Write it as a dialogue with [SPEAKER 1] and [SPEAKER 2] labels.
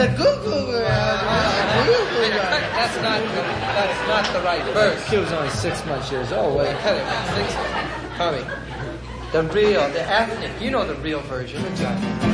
[SPEAKER 1] said goo goo.
[SPEAKER 2] That's not the right verse.
[SPEAKER 1] She was only 6 months years old.
[SPEAKER 2] Wait, cut it. 6 months. Tommy. The ethnic, you know the real version.